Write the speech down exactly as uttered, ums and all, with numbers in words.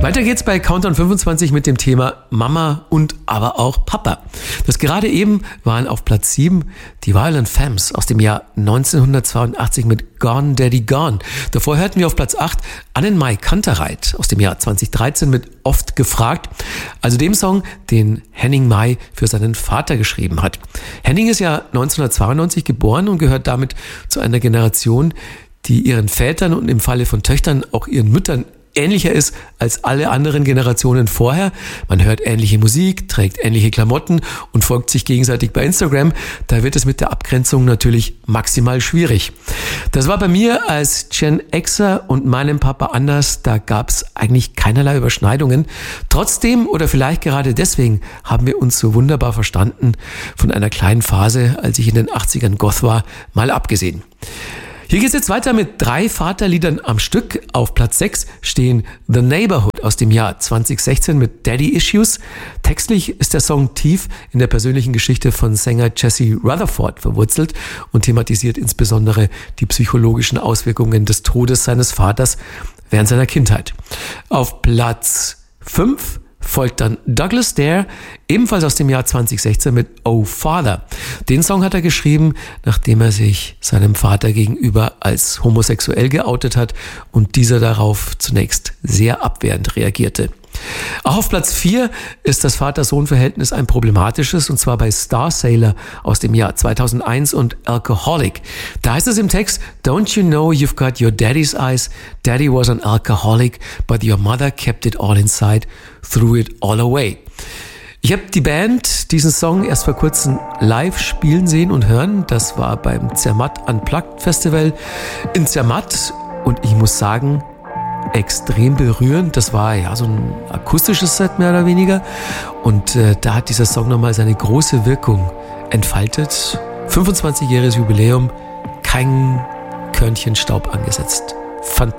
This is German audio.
Weiter geht's bei Countdown fünfundzwanzig mit dem Thema Mama und aber auch Papa. Das gerade eben waren auf Platz sieben die Violent Femmes aus dem Jahr neunzehnhundertzweiundachtzig mit Gone Daddy Gone. Davor hörten wir auf Platz acht Annenmai Kantereit aus dem Jahr zweitausenddreizehn mit Oft gefragt, also dem Song, den Henning Mai für seinen Vater geschrieben hat. Henning ist ja neunzehnhundertzweiundneunzig geboren und gehört damit zu einer Generation, die ihren Vätern und im Falle von Töchtern auch ihren Müttern ähnlicher ist als alle anderen Generationen vorher. Man hört ähnliche Musik, trägt ähnliche Klamotten und folgt sich gegenseitig bei Instagram. Da wird es mit der Abgrenzung natürlich maximal schwierig. Das war bei mir als Gen Xer und meinem Papa anders. Da gab es eigentlich keinerlei Überschneidungen. Trotzdem oder vielleicht gerade deswegen haben wir uns so wunderbar verstanden. Von einer kleinen Phase, als ich in den achtzigern Goth war, mal abgesehen. Hier geht's jetzt weiter mit drei Vaterliedern am Stück. Auf Platz sechs stehen The Neighborhood aus dem Jahr zweitausendsechzehn mit Daddy Issues. Textlich ist der Song tief in der persönlichen Geschichte von Sänger Jesse Rutherford verwurzelt und thematisiert insbesondere die psychologischen Auswirkungen des Todes seines Vaters während seiner Kindheit. Auf Platz fünf folgt dann Douglas Dare, ebenfalls aus dem Jahr zweitausendsechzehn mit Oh Father. Den Song hat er geschrieben, nachdem er sich seinem Vater gegenüber als homosexuell geoutet hat und dieser darauf zunächst sehr abwehrend reagierte. Auch auf Platz vier ist das Vater-Sohn-Verhältnis ein problematisches, und zwar bei Star Sailor aus dem Jahr zweitausendeins und Alcoholic. Da heißt es im Text, Don't you know you've got your daddy's eyes? Daddy was an alcoholic, but your mother kept it all inside, threw it all away. Ich habe die Band diesen Song erst vor kurzem live spielen sehen und hören. Das war beim Zermatt Unplugged Festival in Zermatt und ich muss sagen, extrem berührend. Das war ja so ein akustisches Set mehr oder weniger und äh, da hat dieser Song nochmal seine große Wirkung entfaltet. fünfundzwanzigjähriges Jubiläum, kein Körnchen Staub angesetzt. Fantastisch.